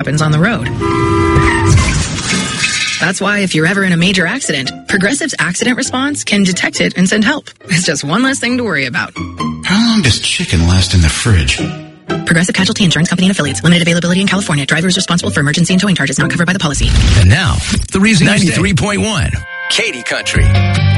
happens on the road. That's why if you're ever in a major accident, Progressive's accident response can detect it and send help. It's just one less thing to worry about. How long does chicken last in the fridge? Progressive Casualty Insurance Company and Affiliates. Limited availability in California. Driver is responsible for emergency and towing charges not covered by the policy. And now, the reason 93.1 Katy Country.